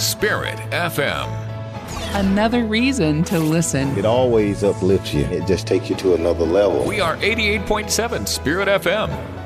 Spirit FM. Another reason to listen. It always uplifts you. It just takes you to another level. We are 88.7 Spirit FM.